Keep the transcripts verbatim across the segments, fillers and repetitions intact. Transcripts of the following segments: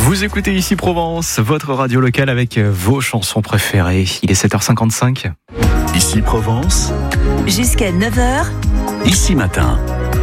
Vous écoutez Ici Provence, votre radio locale avec vos chansons préférées. Il est sept heures cinquante-cinq. Ici Provence. Jusqu'à neuf heures. Ici Matin.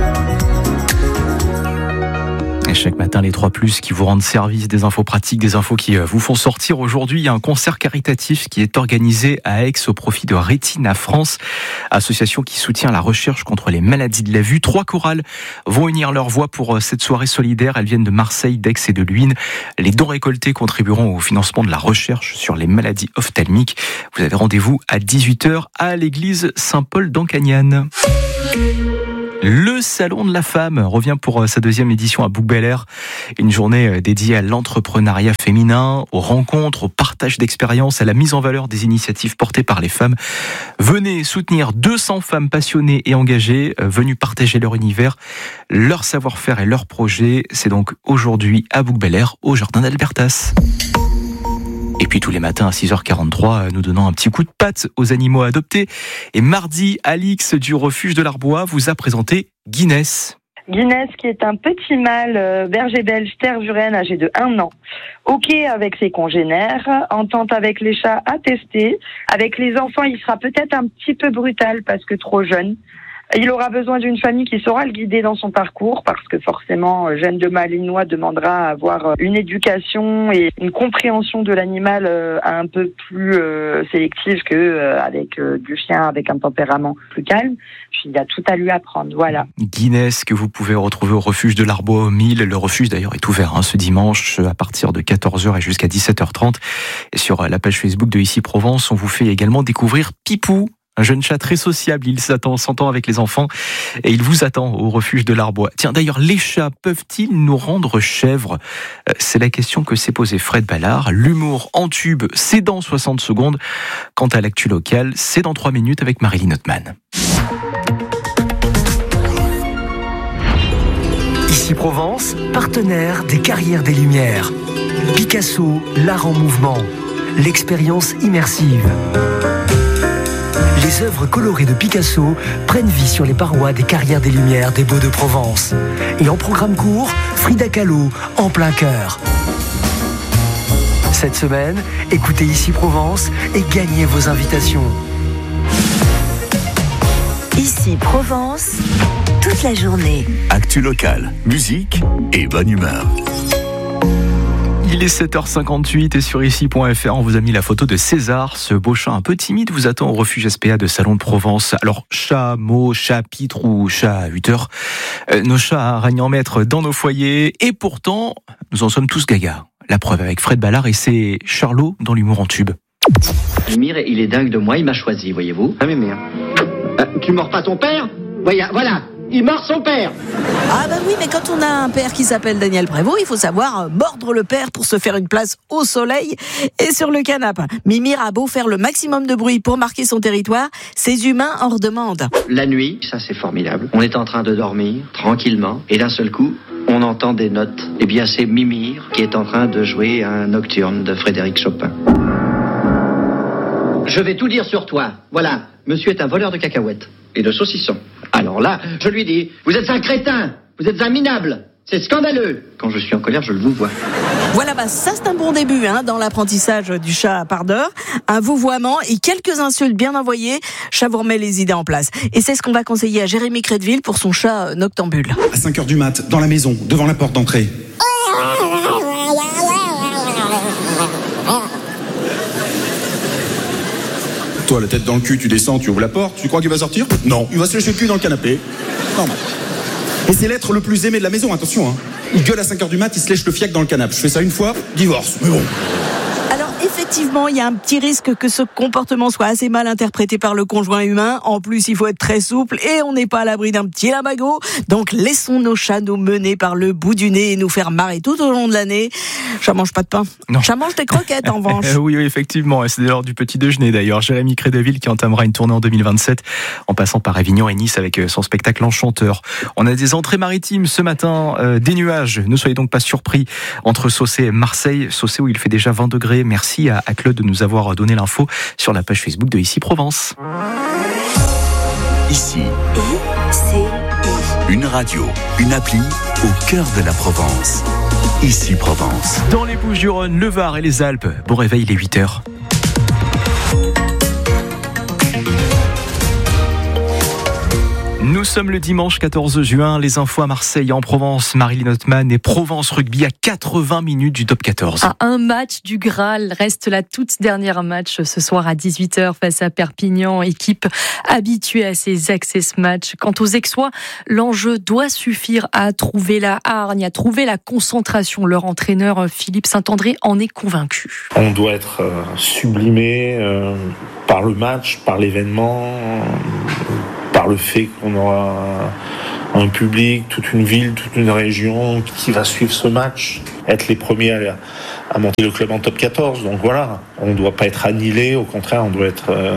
Et chaque matin, les trois plus qui vous rendent service, des infos pratiques, des infos qui vous font sortir. Aujourd'hui, il y a un concert caritatif qui est organisé à Aix au profit de Retina France, association qui soutient la recherche contre les maladies de la vue. Trois chorales vont unir leurs voix pour cette soirée solidaire. Elles viennent de Marseille, d'Aix et de Luynes. Les dons récoltés contribueront au financement de la recherche sur les maladies ophtalmiques. Vous avez rendez-vous à dix-huit heures à l'église Saint-Paul d'Ancagnane. Le Salon de la Femme revient pour sa deuxième édition à Bouc-Bel-Air. Une journée dédiée à l'entrepreneuriat féminin, aux rencontres, au partage d'expériences, à la mise en valeur des initiatives portées par les femmes. Venez soutenir deux cents femmes passionnées et engagées, venues partager leur univers, leur savoir-faire et leurs projets. C'est donc aujourd'hui à Bouc-Bel-Air, au Jardin d'Albertas. Et puis tous les matins à six heures quarante-trois, nous donnons un petit coup de patte aux animaux adoptés. Et mardi, Alix du refuge de l'Arbois vous a présenté Guinness. Guinness, qui est un petit mâle euh, berger belge tervuren âgé de un an, ok avec ses congénères, entente avec les chats à tester. Avec les enfants, il sera peut-être un petit peu brutal parce que trop jeune. Il aura besoin d'une famille qui saura le guider dans son parcours parce que forcément, jeune de malinois demandera à avoir une éducation et une compréhension de l'animal un peu plus sélective qu'avec du chien avec un tempérament plus calme. Puis il y a tout à lui apprendre, voilà. Guinness que vous pouvez retrouver au refuge de l'Arbois au Mille. Le refuge d'ailleurs est ouvert hein, ce dimanche à partir de quatorze heures et jusqu'à dix-sept heures trente. Et sur la page Facebook de Ici Provence, on vous fait également découvrir Pipou. Un jeune chat très sociable, il s'attend, s'entend avec les enfants et il vous attend au refuge de l'Arbois. Tiens, d'ailleurs, les chats peuvent-ils nous rendre chèvres ? C'est la question que s'est posée Fred Ballard. L'humour en tube, c'est dans soixante secondes. Quant à l'actu locale, c'est dans trois minutes avec Marilyn Ottman. Ici Provence, partenaire des Carrières des Lumières. Picasso, l'art en mouvement. L'expérience immersive. Les œuvres colorées de Picasso prennent vie sur les parois des Carrières des Lumières des Baux-de-Provence. Et en programme court, Frida Kahlo, en plein cœur. Cette semaine, écoutez Ici Provence et gagnez vos invitations. Ici Provence, toute la journée. Actu locale, musique et bonne humeur. Il est sept heures cinquante-huit et sur ici point f r, on vous a mis la photo de César. Ce beau chat un peu timide vous attend au refuge S P A de Salon de Provence. Alors, chat, mot, chat, pitre ou chat à huit heures, euh, nos chats règnent en maître dans nos foyers et pourtant, nous en sommes tous gaga. La preuve avec Fred Ballard et c'est Charlot dans l'humour en tube. Mimir, il est dingue de moi, il m'a choisi, voyez-vous. Ah, Mimir. Euh, tu mords pas ton père ? Voyez, voilà. Il mord son père. Ah bah oui, mais quand on a un père qui s'appelle Daniel Prévost, il faut savoir mordre le père pour se faire une place au soleil et sur le canapé. Mimir a beau faire le maximum de bruit pour marquer son territoire, ses humains en redemandent. La nuit, ça c'est formidable. On est en train de dormir, tranquillement, et d'un seul coup, on entend des notes. Eh bien, c'est Mimir qui est en train de jouer un nocturne de Frédéric Chopin. Je vais tout dire sur toi. Voilà, monsieur est un voleur de cacahuètes et de saucissons. Alors là, je lui dis, vous êtes un crétin, vous êtes un minable, c'est scandaleux. Quand je suis en colère, je le vous vois. Voilà, bah ça c'est un bon début hein, dans l'apprentissage du chat à part d'heure. Un vouvoiement et quelques insultes bien envoyées, chat vous remet les idées en place. Et c'est ce qu'on va conseiller à Jérémy Crédville pour son chat noctambule. À cinq heures du mat, dans la maison, devant la porte d'entrée. Toi, la tête dans le cul, tu descends, tu ouvres la porte, tu crois qu'il va sortir ? Non, il va se lécher le cul dans le canapé. Normal. Et c'est l'être le plus aimé de la maison, attention, hein. Il gueule à cinq heures du mat, il se lèche le fiac dans le canapé. Je fais ça une fois, divorce, mais bon. Alors effectivement, il y a un petit risque que ce comportement soit assez mal interprété par le conjoint humain. En plus, il faut être très souple et on n'est pas à l'abri d'un petit lamago. Donc laissons nos chats nous mener par le bout du nez et nous faire marrer tout au long de l'année. Chat mange pas de pain. Non. Chat mange des croquettes en revanche. oui, oui, effectivement. C'est lors du petit déjeuner d'ailleurs. Jérémy Crédville qui entamera une tournée en deux mille vingt-sept en passant par Avignon et Nice avec son spectacle Enchanteur. On a des entrées maritimes ce matin, euh, des nuages. Ne soyez donc pas surpris entre Saucé et Marseille. Saucé où il fait déjà vingt degrés. Merci à, à Claude de nous avoir donné l'info sur la page Facebook de Ici Provence. Ici, I C I. une radio, une appli au cœur de la Provence. Ici Provence. Dans les Bouches-du-Rhône, le Var et les Alpes. Bon réveil, il est huit heures. Nous sommes le dimanche quatorze juin, les infos à Marseille, en Provence, Marilyn Hotman et Provence Rugby à quatre-vingts minutes du top quatorze. À un match du Graal, reste la toute dernière match ce soir à dix-huit heures face à Perpignan, équipe habituée à ces access matchs. Quant aux Aixois, l'enjeu doit suffire à trouver la hargne, à trouver la concentration. Leur entraîneur Philippe Saint-André en est convaincu. On doit être sublimé euh, par le match, par l'événement, par le fait qu'on aura un public, toute une ville, toute une région qui va suivre ce match, être les premiers à, à monter le club en top quatorze. Donc voilà, on ne doit pas être annihilé, au contraire, on doit être euh,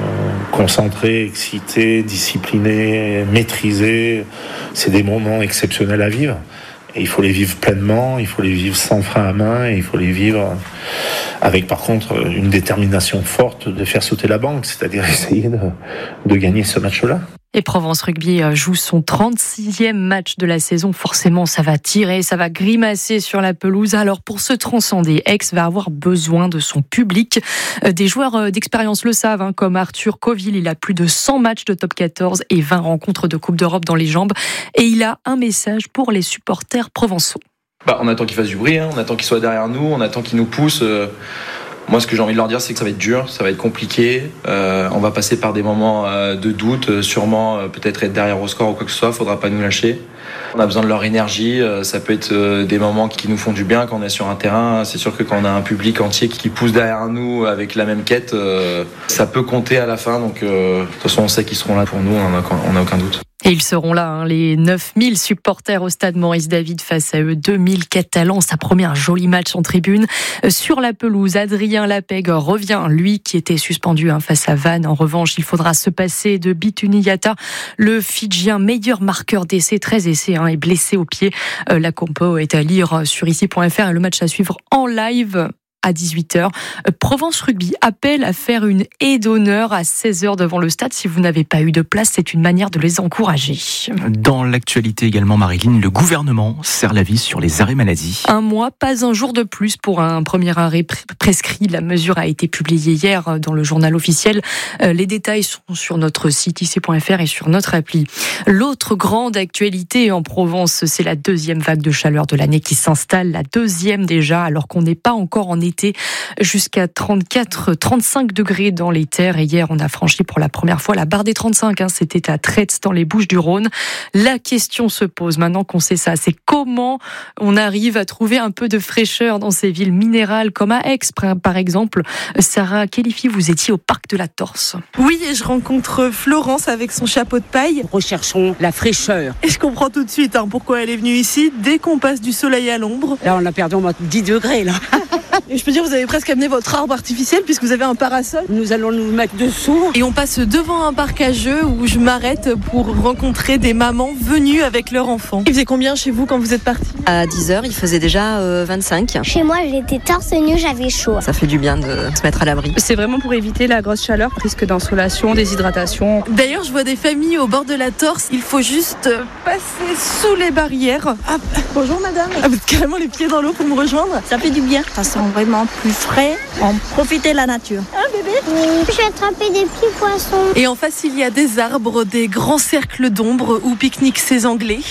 concentré, excité, discipliné, maîtrisé. C'est des moments exceptionnels à vivre. Et il faut les vivre pleinement, il faut les vivre sans frein à main, et il faut les vivre avec par contre une détermination forte de faire sauter la banque, c'est-à-dire essayer de, de gagner ce match-là. Et Provence Rugby joue son trente-sixième match de la saison. Forcément, ça va tirer, ça va grimacer sur la pelouse. Alors, pour se transcender, Aix va avoir besoin de son public. Des joueurs d'expérience le savent, hein, comme Arthur Coville. Il a plus de cent matchs de top quatorze et vingt rencontres de Coupe d'Europe dans les jambes. Et il a un message pour les supporters provençaux. Bah, on attend qu'il fasse du bruit, hein. On attend qu'il soit derrière nous, on attend qu'il nous pousse. Euh... Moi, ce que j'ai envie de leur dire, c'est que ça va être dur, ça va être compliqué. Euh, on va passer par des moments euh, de doute, euh, sûrement euh, peut-être être derrière au score ou quoi que ce soit. Faudra pas nous lâcher. On a besoin de leur énergie. Euh, ça peut être euh, des moments qui nous font du bien quand on est sur un terrain. C'est sûr que quand on a un public entier qui pousse derrière nous avec la même quête, euh, ça peut compter à la fin. Donc, euh, de toute façon, on sait qu'ils seront là pour nous. On n'a on a aucun doute. Et ils seront là, hein, les neuf mille supporters au stade Maurice David face à eux, deux mille Catalans. Ça promet un joli match en tribune. Sur la pelouse, Adrien Lapègue revient, lui qui était suspendu hein, face à Vannes. En revanche, il faudra se passer de Bituni Yata, le Fidjien meilleur marqueur d'essais, treize essais, hein, est blessé au pied. Euh, la compo est à lire sur ici point f r et le match à suivre en live à dix-huit heures. Provence Rugby appelle à faire une haie d'honneur à seize heures devant le stade. Si vous n'avez pas eu de place, c'est une manière de les encourager. Dans l'actualité également, Marilyn, le gouvernement serre la vis sur les arrêts maladie. Un mois, pas un jour de plus pour un premier arrêt prescrit. La mesure a été publiée hier dans le journal officiel. Les détails sont sur notre site ici point f r et sur notre appli. L'autre grande actualité en Provence, c'est la deuxième vague de chaleur de l'année qui s'installe. La deuxième déjà, alors qu'on n'est pas encore en été, jusqu'à trente-quatre, trente-cinq degrés dans les terres. Et hier, on a franchi pour la première fois la barre des trente-cinq. Hein. C'était à Traits, dans les Bouches-du-Rhône. La question se pose, maintenant qu'on sait ça, c'est comment on arrive à trouver un peu de fraîcheur dans ces villes minérales, comme à Aix, par exemple. Sarah Kélifi, vous étiez au parc de la Torse. Oui, et je rencontre Florence avec son chapeau de paille. Recherchons la fraîcheur. Et je comprends tout de suite hein, pourquoi elle est venue ici. Dès qu'on passe du soleil à l'ombre. Là, on a perdu au moins dix degrés, là. Et je peux dire, vous avez presque amené votre arbre artificiel puisque vous avez un parasol. Nous allons nous mettre dessous. Et on passe devant un parc à jeux où je m'arrête pour rencontrer des mamans venues avec leurs enfants. Il faisait combien chez vous quand vous êtes partis ? À dix heures, il faisait déjà euh, vingt-cinq. Chez moi, j'étais torse nu, j'avais chaud. Ça fait du bien de se mettre à l'abri. C'est vraiment pour éviter la grosse chaleur, risque d'insolation, déshydratation. D'ailleurs, je vois des familles au bord de la Torse. Il faut juste passer sous les barrières. Ah, bonjour madame. Ah, vous êtes carrément les pieds dans l'eau pour me rejoindre. Ça fait du bien. Ça sent vraiment plus frais. On profite de la nature. Un bébé ? Oui. Je vais attraper des petits poissons. Et en face, il y a des arbres, des grands cercles d'ombre où pique-niquent ces Anglais.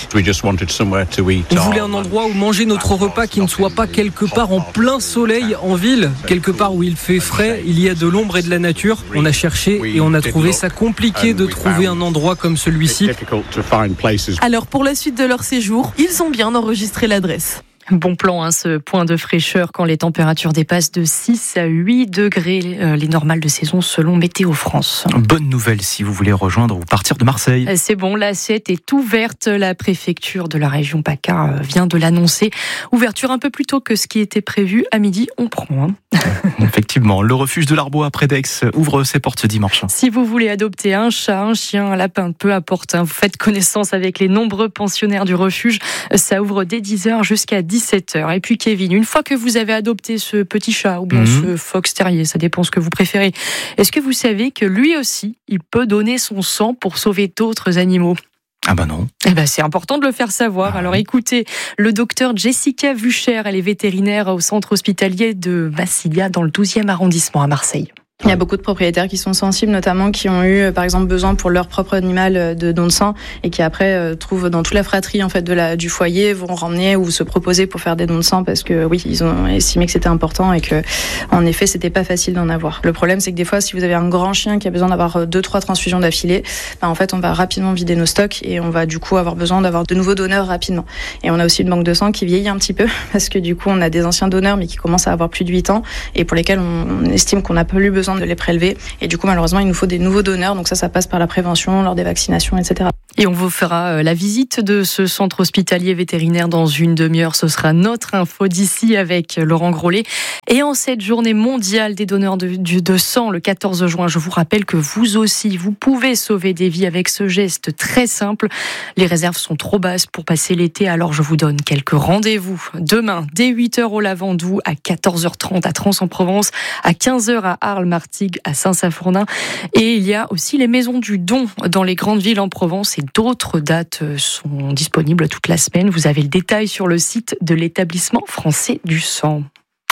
On voulait un endroit où manger notre repas qui ne soit pas quelque part en plein soleil en ville, quelque part où il fait frais, il y a de l'ombre et de la nature. On a cherché et on a trouvé ça compliqué de trouver un endroit comme celui-ci. Alors pour la suite de leur séjour, ils ont bien enregistré l'adresse. Bon plan, hein, ce point de fraîcheur quand les températures dépassent de six à huit degrés, euh, les normales de saison selon Météo France. Bonne nouvelle si vous voulez rejoindre ou partir de Marseille. C'est bon, l'assiette est ouverte. La préfecture de la région PACA vient de l'annoncer. Ouverture un peu plus tôt que ce qui était prévu. À midi, on prend. Hein. Effectivement, le refuge de l'Arbois près d'Aix ouvre ses portes ce dimanche. Si vous voulez adopter un chat, un chien, un lapin, peu importe, hein, vous faites connaissance avec les nombreux pensionnaires du refuge. Ça ouvre dès dix heures jusqu'à dix-sept heures. Et puis Kevin, une fois que vous avez adopté ce petit chat ou bien mmh. ce fox terrier, ça dépend ce que vous préférez, est-ce que vous savez que lui aussi, il peut donner son sang pour sauver d'autres animaux ? Ah bah non. Eh ben c'est important de le faire savoir. Alors écoutez, le docteur Jessica Vucher, elle est vétérinaire au centre hospitalier de Massilia dans le douzième arrondissement à Marseille. Il y a beaucoup de propriétaires qui sont sensibles, notamment qui ont eu, par exemple, besoin pour leur propre animal de don de sang et qui après euh, trouvent dans toute la fratrie en fait de la du foyer vont ramener ou se proposer pour faire des dons de sang parce que oui, ils ont estimé que c'était important et que en effet c'était pas facile d'en avoir. Le problème c'est que des fois, si vous avez un grand chien qui a besoin d'avoir deux trois transfusions d'affilée, ben, en fait on va rapidement vider nos stocks et on va du coup avoir besoin d'avoir de nouveaux donneurs rapidement. Et on a aussi une banque de sang qui vieillit un petit peu parce que du coup on a des anciens donneurs mais qui commencent à avoir plus de huit ans et pour lesquels on estime qu'on n'a plus besoin de les prélever et du coup malheureusement il nous faut des nouveaux donneurs, donc ça ça passe par la prévention lors des vaccinations, et cetera. Et on vous fera la visite de ce centre hospitalier vétérinaire dans une demi-heure. Ce sera notre info d'ici avec Laurent Grollet. Et en cette journée mondiale des donneurs de, de sang, le quatorze juin, je vous rappelle que vous aussi, vous pouvez sauver des vies avec ce geste très simple. Les réserves sont trop basses pour passer l'été, alors je vous donne quelques rendez-vous. Demain, dès huit heures au Lavandou, à quatorze heures trente à Trans-en-Provence, à quinze heures à Arles-Martigues, à Saint-Safournin. Et il y a aussi les maisons du don dans les grandes villes en Provence. Et d'autres dates sont disponibles toute la semaine. Vous avez le détail sur le site de l'établissement français du sang.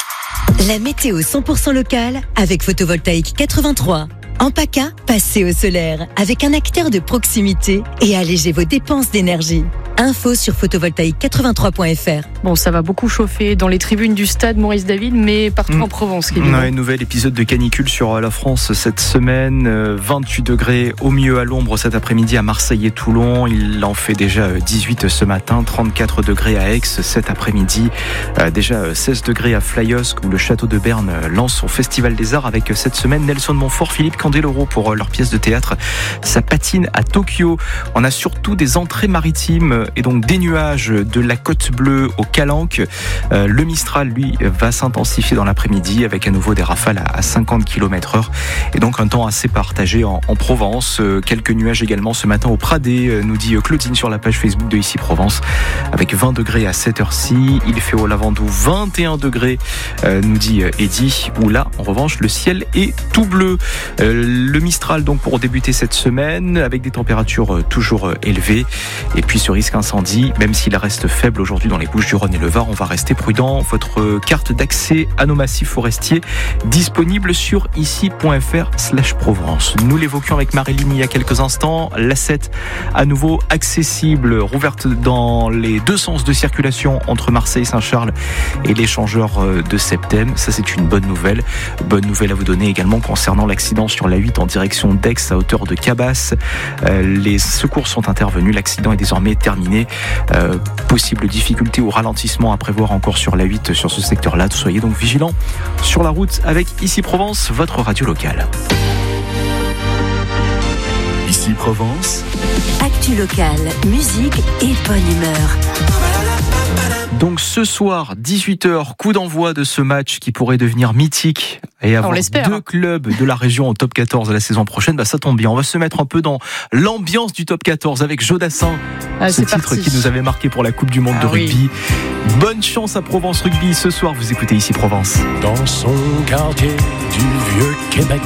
La météo cent pour cent locale avec Photovoltaïque quatre-vingt-trois. En PACA, passez au solaire avec un acteur de proximité et allégez vos dépenses d'énergie. Info sur photovoltaïque quatre-vingt-trois point f r. Bon, ça va beaucoup chauffer dans les tribunes du stade Maurice David, mais partout mmh. en Provence. On a un nouvel épisode de canicule sur la France cette semaine. vingt-huit degrés au mieux à l'ombre cet après-midi à Marseille et Toulon. Il en fait déjà dix-huit ce matin, trente-quatre degrés à Aix cet après-midi. Déjà seize degrés à Flyos où le château de Berne lance son festival des arts avec cette semaine Nelson Montfort, Philippe Candeloro pour leur pièce de théâtre. Ça patine à Tokyo. On a surtout des entrées maritimes et donc des nuages de la côte bleue au Calanque. Euh, le Mistral, lui, va s'intensifier dans l'après-midi avec à nouveau des rafales à cinquante kilomètres heure et donc un temps assez partagé en, en Provence. Euh, quelques nuages également ce matin au Pradé, euh, nous dit Claudine sur la page Facebook de Ici Provence, avec vingt degrés à cette heure-ci. Il fait au Lavandou vingt et un degrés, euh, nous dit Eddy, où là, en revanche, le ciel est tout bleu. Euh, le Mistral, donc, pour débuter cette semaine, avec des températures toujours élevées. Et puis ce risque incendie, même s'il reste faible aujourd'hui dans les Bouches-du-Rhône et le Var, on va rester prudent. Votre carte d'accès à nos massifs forestiers disponible sur ici point f r slash Provence. Nous l'évoquions avec Marilyn il y a quelques instants. l'A sept à nouveau accessible, rouverte dans les deux sens de circulation entre Marseille, Saint-Charles et l'échangeur de Septem. Ça, c'est une bonne nouvelle. Bonne nouvelle à vous donner également concernant l'accident sur l'A huit en direction d'Aix à hauteur de Cabasse. Les secours sont intervenus. L'accident est désormais terminé. Euh, possible difficulté ou ralentissement à prévoir encore sur l'A huit sur ce secteur-là. Soyez donc vigilants sur la route avec Ici Provence, votre radio locale. Ici Provence. Actu locale, musique et bonne humeur. Donc ce soir, dix-huit heures, coup d'envoi de ce match qui pourrait devenir mythique et avoir deux clubs de la région au top quatorze de la saison prochaine. Bah ça tombe bien, on va se mettre un peu dans l'ambiance du top quatorze avec Jodassin, ah, ce titre parti. qui nous avait marqué pour la Coupe du Monde ah, de rugby. Oui. Bonne chance à Provence Rugby ce soir, vous écoutez Ici Provence. Dans son quartier du vieux Québec,